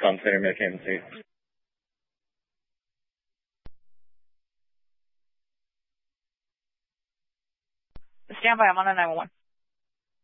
Com Center McKenzie. Stand by, I'm on a 911.